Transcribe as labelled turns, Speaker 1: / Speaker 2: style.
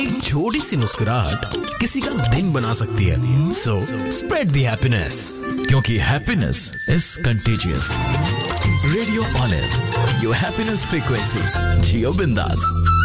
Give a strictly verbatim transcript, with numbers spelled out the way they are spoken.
Speaker 1: एक छोटी सी मुस्कुराहट किसी का दिन बना सकती है। सो स्प्रेड द हैप्पीनेस, क्योंकि happiness is contagious. Radio olive, your happiness frequency. जियो बिंदास।